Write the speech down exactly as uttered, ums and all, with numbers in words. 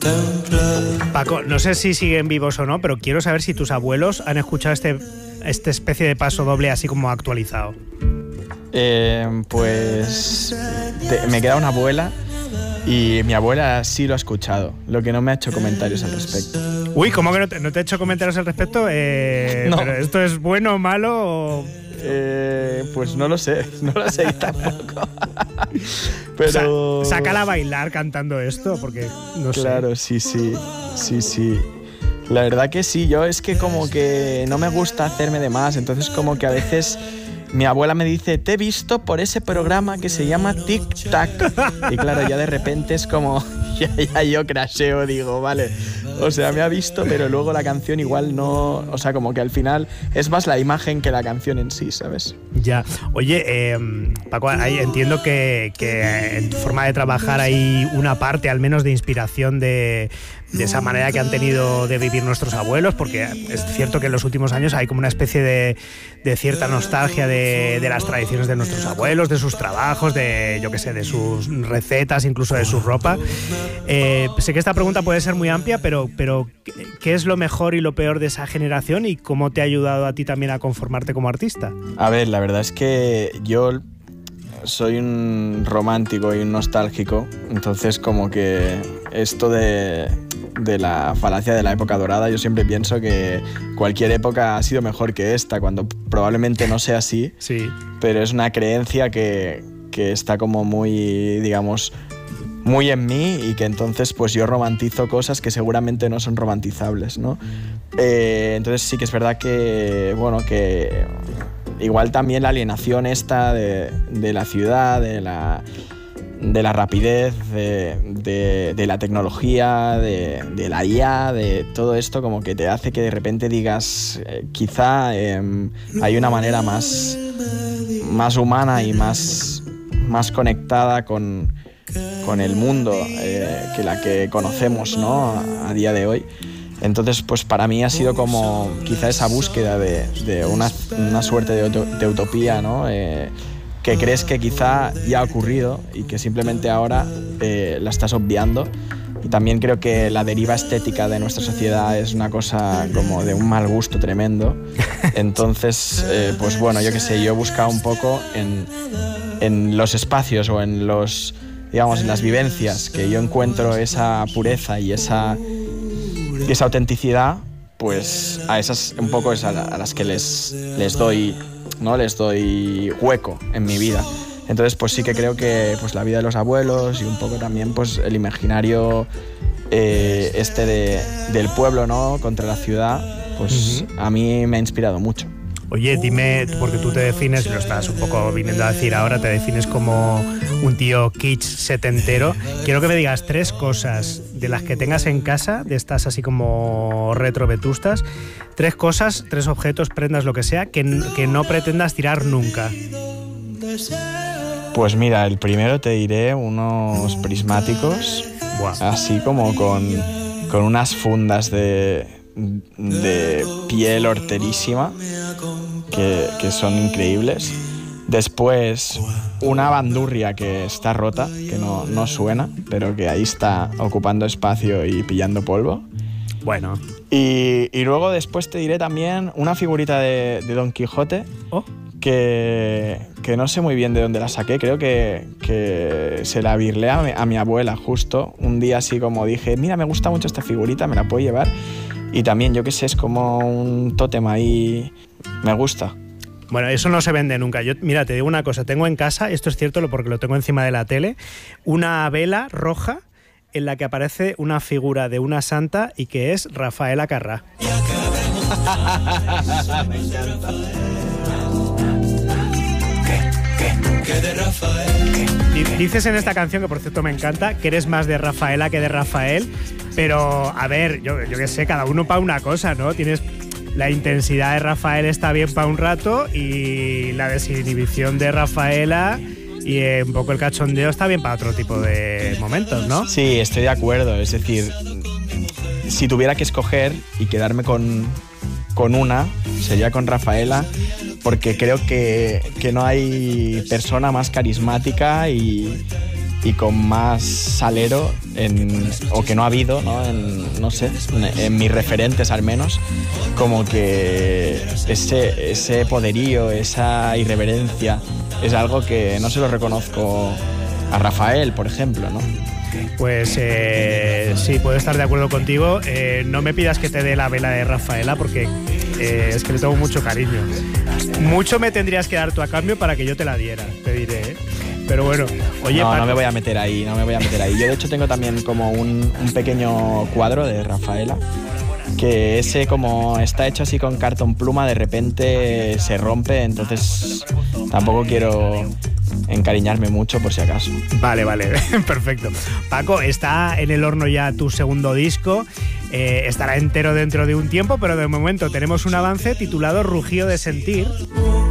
Paco, no sé si siguen vivos o no, pero quiero saber si tus abuelos han escuchado este, esta especie de paso doble así como actualizado. Eh, pues te, me queda una abuela y mi abuela sí lo ha escuchado, lo que no me ha hecho comentarios al respecto. Uy, ¿cómo que no te, no te he hecho comentarios al respecto? Eh, no. ¿Pero esto es bueno o malo? O... Eh, pues no lo sé, no lo sé tampoco. Pero... Sa- sácala a bailar cantando esto, porque no sé. Claro, sí, sí, sí, sí. La verdad que sí, yo es que como que no me gusta hacerme de más, entonces como que a veces mi abuela me dice, te he visto por ese programa que se llama Tic Tac. Y claro, ya de repente es como, ya, ya yo crasheo, digo, vale, o sea, me ha visto, pero luego la canción igual no, o sea, como que al final es más la imagen que la canción en sí, ¿sabes? Ya. Oye, eh, Paco, ahí entiendo que, que en tu forma de trabajar hay una parte al menos de inspiración de, de esa manera que han tenido de vivir nuestros abuelos, porque es cierto que en los últimos años hay como una especie de, de cierta nostalgia de, de las tradiciones de nuestros abuelos, de sus trabajos, de, yo qué sé, de sus recetas, incluso de su ropa. Eh, sé que esta pregunta puede ser muy amplia, pero, pero ¿qué es lo mejor y lo peor de esa generación y cómo te ha ayudado a ti también a conformarte como artista? A ver, la verdad es que yo soy un romántico y un nostálgico, entonces como que esto de, de la falacia de la época dorada, yo siempre pienso que cualquier época ha sido mejor que esta, cuando probablemente no sea así, sí. Pero es una creencia que, que está como muy, digamos, muy en mí y que entonces pues yo romantizo cosas que seguramente no son romantizables, ¿no? Eh, entonces sí que es verdad que, bueno, que igual también la alienación esta de, de la ciudad, de la, de la rapidez, de, de, de la tecnología, de, de la I A, de todo esto como que te hace que de repente digas, eh, quizá eh, hay una manera más, más humana y más, más conectada con, con el mundo eh, que la que conocemos, ¿no? a, a día de hoy. Entonces, pues para mí ha sido como quizá esa búsqueda de, de una, una suerte de, de utopía, ¿no? Eh, que crees que quizá ya ha ocurrido y que simplemente ahora eh, la estás obviando. Y también creo que la deriva estética de nuestra sociedad es una cosa como de un mal gusto tremendo. Entonces, eh, pues bueno, yo qué sé, yo he buscado un poco en, en los espacios o en los, digamos, en las vivencias que yo encuentro esa pureza y esa... Y esa autenticidad, pues a esas un poco es a, la, a las que les, les doy, ¿no? Les doy hueco en mi vida. Entonces, pues sí que creo que pues, la vida de los abuelos y un poco también pues, el imaginario eh, este de, del pueblo, ¿no? Contra la ciudad, pues uh-huh. a mí me ha inspirado mucho. Oye, dime, porque tú te defines, lo estás un poco viniendo a decir ahora, te defines como un tío kitsch setentero. Quiero que me digas tres cosas de las que tengas en casa, de estas así como retro vetustas, tres cosas, tres objetos, prendas, lo que sea, que, que no pretendas tirar nunca. Pues mira, el primero te diré unos prismáticos, Buah. así como con, con unas fundas de... de piel horterísima que, que son increíbles. Después una bandurria que está rota, que no, no suena, pero que ahí está ocupando espacio y pillando polvo. Bueno. Y, y luego después te diré también una figurita de, de Don Quijote. Oh. Que, que no sé muy bien de dónde la saqué, creo que, que se la virlé a mi, a mi abuela justo un día, así como dije, mira, me gusta mucho esta figurita, me la puedo llevar. Y también, yo qué sé, es como un tótem ahí, me gusta. Bueno, eso no se vende nunca. Yo, mira, te digo una cosa, tengo en casa, esto es cierto porque lo tengo encima de la tele, una vela roja en la que aparece una figura de una santa y que es Rafaela Carrà. ¿Qué? De Rafael. ¿Qué? Dices en esta canción, que por cierto me encanta, que eres más de Rafaela que de Rafael, pero a ver, yo, yo qué sé, cada uno para una cosa, ¿no? Tienes la intensidad de Rafael está bien para un rato y la desinhibición de Rafaela y eh, un poco el cachondeo está bien para otro tipo de momentos, ¿no? Sí, estoy de acuerdo, es decir, si tuviera que escoger y quedarme con, con una, sería con Rafaela, porque creo que, que no hay persona más carismática y, y con más salero, en, o que no ha habido, ¿no? En, no sé, en, en mis referentes al menos, como que ese, ese poderío, esa irreverencia, es algo que no se lo reconozco a Rafael, por ejemplo, ¿no? Pues eh, sí, puedo estar de acuerdo contigo. Eh, no me pidas que te dé la vela de Rafaela porque eh, es que le tengo mucho cariño. Mucho me tendrías que dar tú a cambio para que yo te la diera, te diré, ¿eh? Pero bueno, oye, no, Paco, no me voy a meter ahí, no me voy a meter ahí. Yo de hecho tengo también como un, un pequeño cuadro de Rafaela, que ese como está hecho así con cartón pluma, de repente se rompe, entonces tampoco quiero encariñarme mucho por si acaso. Vale, vale, perfecto. Paco, está en el horno ya tu segundo disco, eh, estará entero dentro de un tiempo, pero de momento tenemos un avance titulado Rugido de Sentir.